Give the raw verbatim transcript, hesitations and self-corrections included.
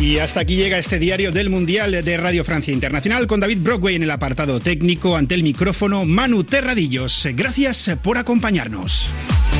Y hasta aquí llega este diario del Mundial de Radio Francia Internacional con David Brockway en el apartado técnico, ante el micrófono Manu Terradillos. Gracias por acompañarnos.